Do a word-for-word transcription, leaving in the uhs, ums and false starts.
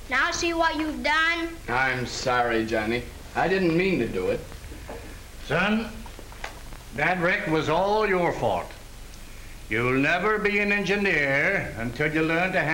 Now see what you've done? I'm sorry, Johnny. I didn't mean to do it. Son, that wreck was all your fault. You'll never be an engineer until you learn to